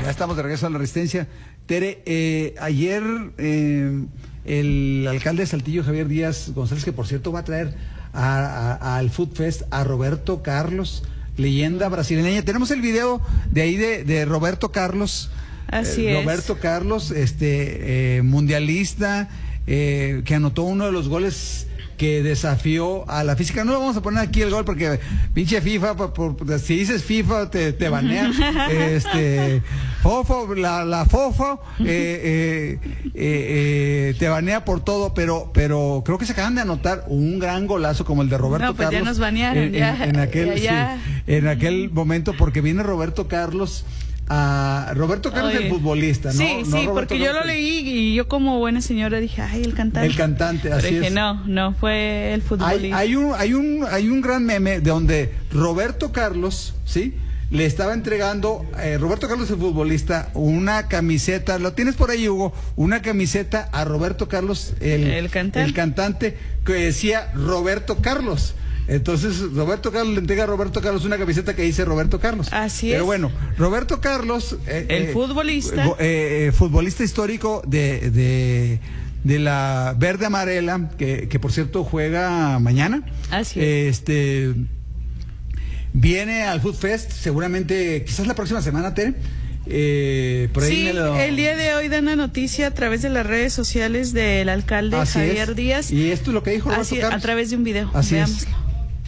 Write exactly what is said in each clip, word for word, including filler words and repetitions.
Ya estamos de regreso a la Resistencia. Tere, eh, ayer eh, el alcalde de Saltillo, Javier Díaz González, que por cierto va a traer a, a, al Food Fest a Roberto Carlos, leyenda brasileña. Tenemos el video de ahí de, de Roberto Carlos. Así eh, es. Roberto Carlos, este eh, mundialista, eh, que anotó uno de los goles que desafió a la física. No lo vamos a poner aquí el gol porque pinche FIFA, por, por, si dices FIFA te, te banean. este, Fofo, la, la Fofo eh, eh, eh, eh, te banea por todo, pero pero creo que se acaban de anotar un gran golazo como el de Roberto no, pues Carlos. Ya nos banearon, en, ya, en, en aquel, ya, ya. Sí, en aquel momento, porque viene Roberto Carlos. A Roberto Carlos, Oye, el futbolista, ¿no? Sí, no sí, Roberto porque yo Carlos, lo leí y yo como buena señora dije, ay, el cantante. El cantante, así Pero dije, es. no, no, fue el futbolista. Hay, hay, un, hay, un, hay un gran meme de donde Roberto Carlos, ¿sí? Le estaba entregando, eh, Roberto Carlos, el futbolista, una camiseta, lo tienes por ahí, Hugo, una camiseta a Roberto Carlos, el, el, cantante. el cantante, que decía Roberto Carlos. Entonces Roberto Carlos le entrega a Roberto Carlos una camiseta que dice Roberto Carlos. Así es. Pero es. bueno, Roberto Carlos, eh, el eh, futbolista, eh, eh, futbolista histórico de, de, de la Verde Amarela, que, que por cierto juega mañana. Así es. Este viene al Food Fest, seguramente, quizás la próxima semana, Tere. Eh, por ahí sí, lo... el día de hoy dan la noticia a través de las redes sociales del alcalde Así Javier es. Díaz. Y esto es lo que dijo Roberto Así, Carlos. a través de un video. Así Veámoslo. es.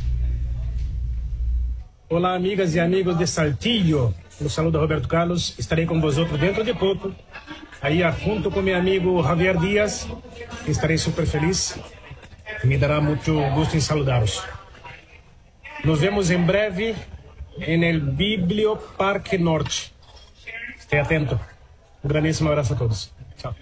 Olá, amigas e amigos de Saltillo. Eu saludo Roberto Carlos. Estarei com vosotros dentro de pouco. Aí, junto com meu amigo Javier Díaz. Estarei super feliz. Me dará muito gusto em saludá-los. Nos vemos em breve no Biblioparque Norte. Esté atento. Um grandíssimo abraço a todos. Tchau.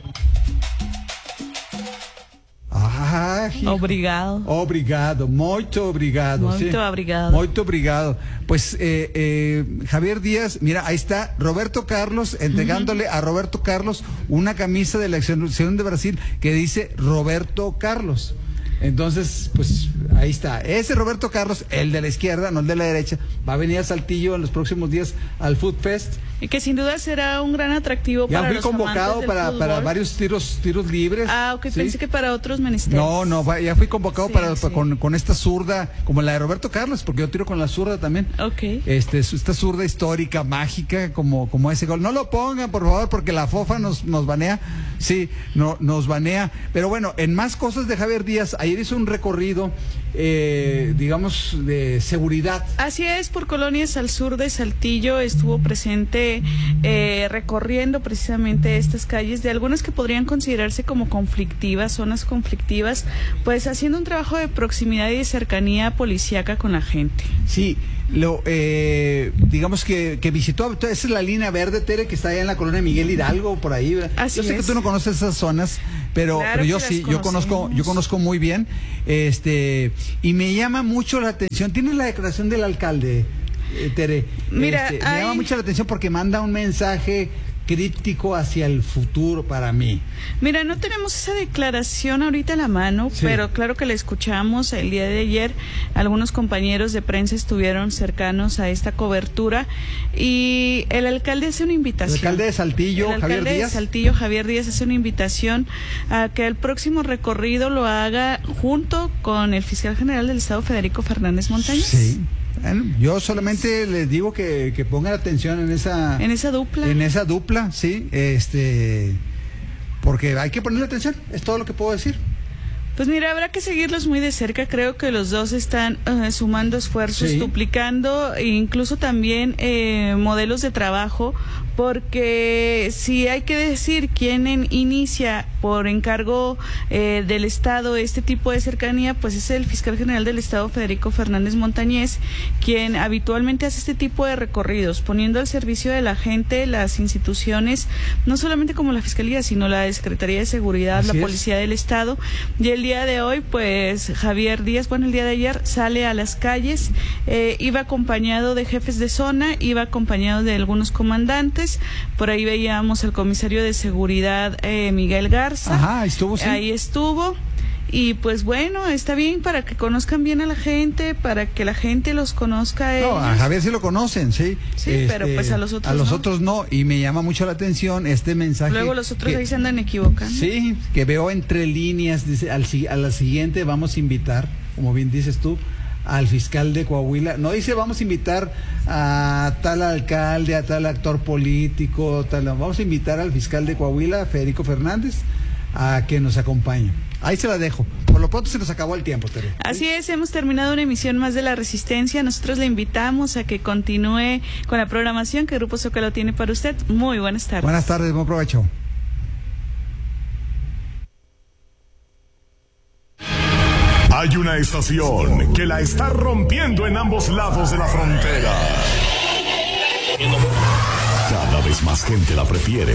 Ah, obrigado. Obrigado, muito obrigado. Muito sí. obrigado. Muito obrigado. Pues eh, eh, Javier Díaz, mira, ahí está Roberto Carlos entregándole uh-huh. a Roberto Carlos una camisa de la selección de Brasil que dice Roberto Carlos. Entonces, pues ahí está. Ese Roberto Carlos, el de la izquierda, no el de la derecha, va a venir a Saltillo en los próximos días al Food Fest. Y que sin duda será un gran atractivo ya para fui los convocado amantes para, del para fútbol. varios tiros tiros libres. Ah, ok, ¿sí? Pensé que para otros menesteres. No, no, ya fui convocado sí, para, sí. para con, con esta zurda, como la de Roberto Carlos, porque yo tiro con la zurda también. Ok. Este, esta zurda histórica, mágica, como, como ese gol. No lo pongan, por favor, porque la fofa nos, nos banea. Sí, no, nos banea. Pero bueno, en más cosas de Javier Díaz, ayer hizo un recorrido, eh, digamos, de seguridad. Así es, por colonias al sur de Saltillo estuvo presente, eh, recorriendo precisamente estas calles, de algunas que podrían considerarse como conflictivas, zonas conflictivas, pues haciendo un trabajo de proximidad y de cercanía policíaca con la gente. Sí, lo eh, digamos que, que visitó, esa es la línea verde, Tere, que está allá en la colonia Miguel Hidalgo, por ahí. Así yo sé es. que tú no conoces esas zonas, pero, claro pero yo que sí, yo conozco, yo conozco muy bien, este, y me llama mucho la atención. ¿Tienes la declaración del alcalde, eh, Tere? Mira, este, hay... me llama mucho la atención porque manda un mensaje críptico hacia el futuro para mí. Mira, no tenemos esa declaración ahorita a la mano, sí. pero claro que la escuchamos el día de ayer. Algunos compañeros de prensa estuvieron cercanos a esta cobertura y el alcalde hace una invitación. El alcalde de Saltillo, el alcalde Javier Díaz. de Saltillo, Javier Díaz, hace una invitación a que el próximo recorrido lo haga junto con el fiscal general del Estado, Federico Fernández Montañez. Sí. Bueno, yo solamente les digo que, que pongan atención en esa en esa dupla en esa dupla, sí, este, porque hay que ponerle atención, es todo lo que puedo decir. Pues mira, habrá que seguirlos muy de cerca. Creo que los dos están uh, sumando esfuerzos, sí. duplicando e incluso también eh, modelos de trabajo, porque si hay que decir quién en, inicia por encargo eh, del Estado este tipo de cercanía, pues es el fiscal general del Estado, Federico Fernández Montañez, quien habitualmente hace este tipo de recorridos, poniendo al servicio de la gente las instituciones, no solamente como la Fiscalía, sino la Secretaría de Seguridad, Así la es. Policía del Estado. Y el día de hoy, pues Javier Díaz, bueno, el día de ayer sale a las calles, eh, iba acompañado de jefes de zona, iba acompañado de algunos comandantes. Por ahí veíamos al comisario de seguridad, eh, Miguel Garza. Ajá, estuvo, sí. Ahí estuvo. Y pues bueno, está bien para que conozcan bien a la gente, para que la gente los conozca a ellos. No, a Javier sí lo conocen, sí. Sí, este, pero pues a los otros A los no. otros no, y me llama mucho la atención este mensaje. Luego los otros que, ahí se andan equivocando. Sí, que veo entre líneas, dice, al, a la siguiente vamos a invitar, como bien dices tú, al fiscal de Coahuila. No dice vamos a invitar a tal alcalde, a tal actor político, tal, vamos a invitar al fiscal de Coahuila, Federico Fernández, a que nos acompañe. Ahí se la dejo. Por lo pronto se nos acabó el tiempo, Tere. Así es, hemos terminado una emisión más de La Resistencia. Nosotros le invitamos a que continúe con la programación que Grupo Zócalo tiene para usted. Muy buenas tardes. Buenas tardes, buen provecho. Hay una estación que la está rompiendo en ambos lados de la frontera. Cada vez más gente la prefiere.